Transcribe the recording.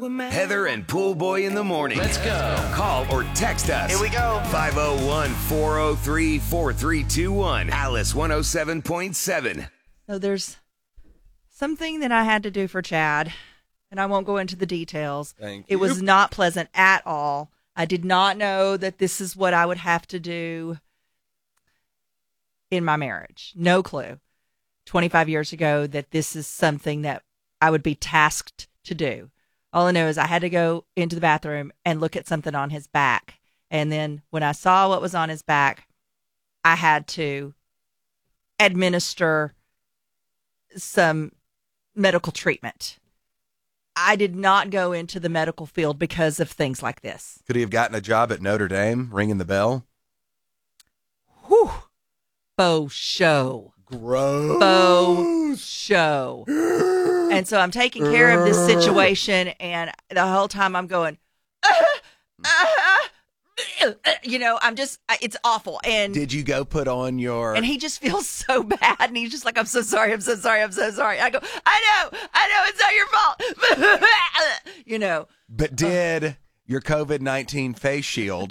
Heather and Pool Boy in the morning. Let's go. Call or text us. Here we go. 501-403-4321. Alice 107.7. So there's something that I had to do for Chad, and I won't go into the details. Thank It you. was not pleasant at all. I did not know that this is what I would have to do in my marriage. No clue. 25 years ago that this is something that I would be tasked to do. All I know is I had to go into the bathroom and look at something on his back. And then when I saw what was on his back, I had to administer some medical treatment. I did not go into the medical field because of things like this. Could he have gotten a job at Notre Dame, ringing the bell? Whew. Faux show. Gross. Faux show. And so I'm taking care of this situation, and the whole time I'm going, I'm just, it's awful. And Did you go put on your... And he just feels so bad, and he's just like, I'm so sorry. I go, I know, it's not your fault. But did your COVID-19 face shield